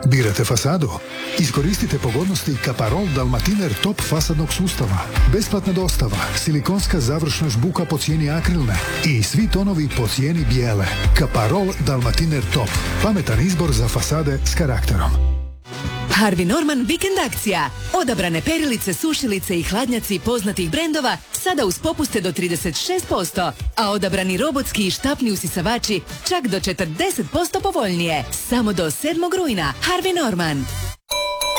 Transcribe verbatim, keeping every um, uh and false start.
Birate fasadu? Iskoristite pogodnosti Kaparol Dalmatiner Top fasadnog sustava. Besplatna dostava, silikonska završna žbuka po cijeni akrilne i svi tonovi po cijeni bijele. Kaparol Dalmatiner Top. Pametan izbor za fasade s karakterom. Harvey Norman vikend akcija. Odabrane perilice, sušilice i hladnjaci poznatih brendova sada uz popuste do trideset šest posto, a odabrani robotski i štapni usisavači čak do četrdeset posto povoljnije. Samo do sedmog rujna. Harvey Norman.